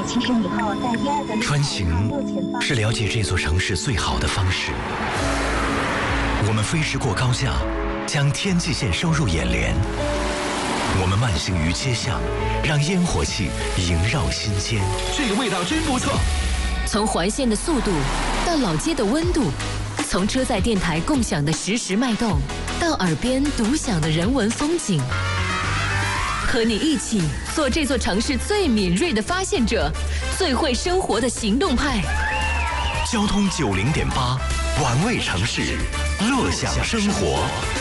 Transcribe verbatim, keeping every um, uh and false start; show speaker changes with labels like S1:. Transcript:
S1: 七十米后在第二个路口
S2: 穿行是了解这座城市最好的方式。我们飞驰过高架，将天际线收入眼帘。我们慢行于街巷，让烟火气萦绕心间。
S3: 这个味道真不错。
S4: 从环线的速度到老街的温度，从车载电台共享的实时脉动，到耳边独享的人文风景，和你一起做这座城市最敏锐的发现者，最会生活的行动派。
S2: 交通九零点八，玩味城市，乐享生活。